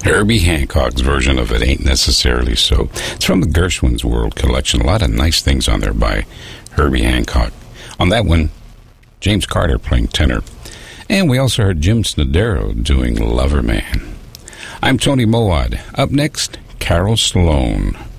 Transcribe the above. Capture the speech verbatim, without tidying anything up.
Herbie Hancock's version of It Ain't Necessarily So. It's from the Gershwin's World collection. A lot of nice things on there by Herbie Hancock. On that one, James Carter playing tenor. And we also heard Jim Snodero doing Lover Man. I'm Tony Mowat. Up next, Carol Sloane.